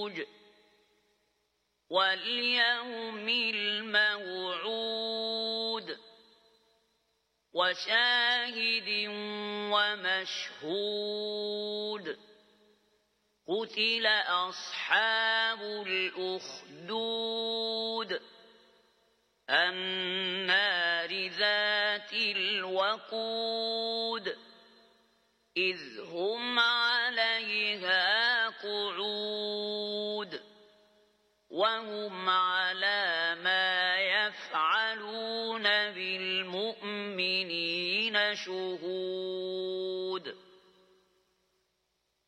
واليوم الموعود وشاهد ومشهود قتل أصحاب الأخدود النار ذات الوقود إذ هم عليها قعود وهم على ما يفعلون بالمؤمنين شهود